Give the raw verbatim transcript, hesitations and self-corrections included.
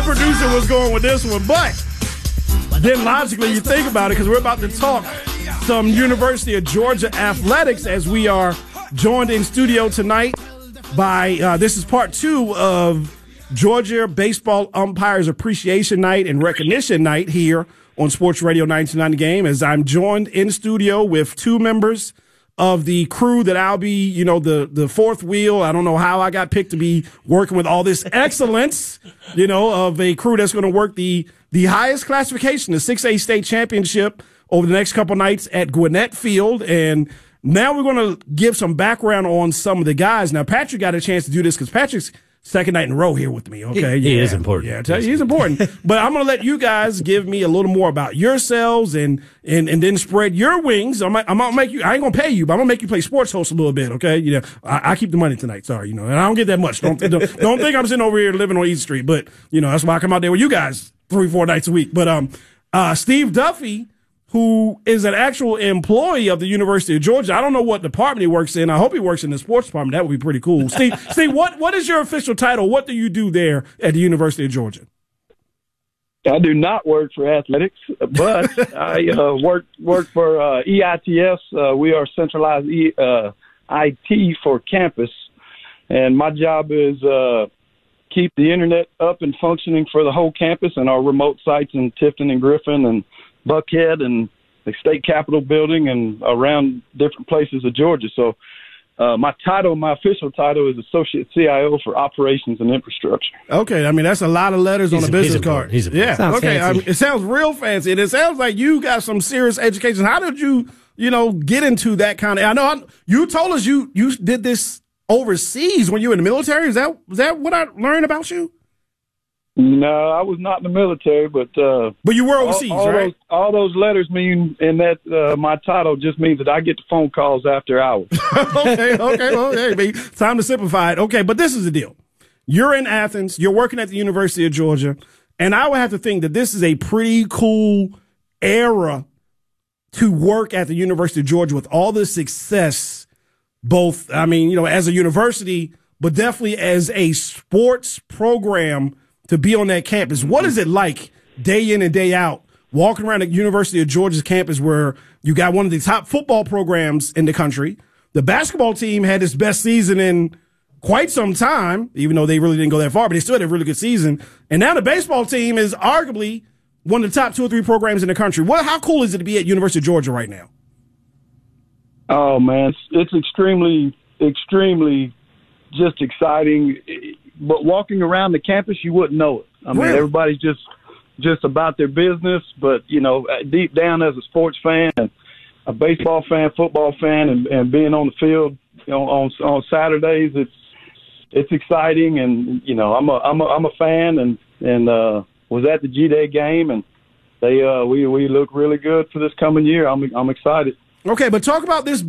producer was going with this one, but then logically you think about it because we're about to talk some University of Georgia athletics as we are joined in studio tonight by, uh, this is part two of Georgia Baseball Umpires Appreciation Night and Recognition Night here on Sports Radio ninety-two point nine The Game, as I'm joined in studio with two members of the crew that I'll be, you know, the, the fourth wheel. I don't know how I got picked to be working with all this excellence, you know, of a crew that's going to work the, the highest classification, the six A state championship over the next couple nights at Gwinnett Field. And now we're going to give some background on some of the guys. Now, Patrick got a chance to do this because Patrick's second night in a row here with me, okay? He, he yeah. is important. Yeah, I tell you, he's important. But I'm going to let you guys give me a little more about yourselves and and, and then spread your wings. I'm, I'm going to make you, I ain't going to pay you, but I'm going to make you play sports host a little bit, okay? You know, I, I keep the money tonight, sorry, you know, and I don't get that much. Don't, don't, don't think I'm sitting over here living on East Street, but, you know, that's why I come out there with you guys three, four nights a week. But um, uh, Steve Duffy, who is an actual employee of the University of Georgia. I don't know what department he works in. I hope he works in the sports department. That would be pretty cool. Steve, Steve, what, what is your official title? What do you do there at the University of Georgia? I do not work for athletics, but I uh, work work for uh, E I T S. Uh, we are centralized e, uh, I T for campus, and my job is uh, keep the internet up and functioning for the whole campus and our remote sites in Tifton and Griffin and Buckhead and the state capitol building and around different places of Georgia. So uh, my title, my official title is Associate C I O for Operations and Infrastructure. Okay. I mean, that's a lot of letters he's on a, a business he's card. He's a yeah. sounds Okay. I mean, it sounds real fancy. And it sounds like you got some serious education. How did you, you know, get into that kind of, I know I, you told us you, you did this overseas when you were in the military. Is that, is that what I learned about you? No, I was not in the military, but uh, but you were overseas, all, all right? Those, all those letters mean, and that uh, my title just means that I get the phone calls after hours. okay, okay, okay. Time to simplify it. Okay, but this is the deal. You're in Athens. You're working at the University of Georgia, and I would have to think that this is a pretty cool era to work at the University of Georgia with all the success, both, I mean, you know, as a university, but definitely as a sports program to be on that campus. What is it like day in and day out, walking around the University of Georgia's campus where you got one of the top football programs in the country? The basketball team had its best season in quite some time, even though they really didn't go that far, but they still had a really good season. And now the baseball team is arguably one of the top two or three programs in the country. What, how cool is it to be at University of Georgia right now? Oh, man, it's, it's extremely, extremely just exciting. But walking around the campus, you wouldn't know it. I mean, really? Everybody's just just about their business. But, you know, deep down as a sports fan, and a baseball fan, football fan, and, and being on the field, you know, on on Saturdays, it's it's exciting. And, you know, I'm a I'm a I'm a fan, and and uh, was at the G-Day game, and they uh, we we look really good for this coming year. I'm I'm excited. Okay, but talk about this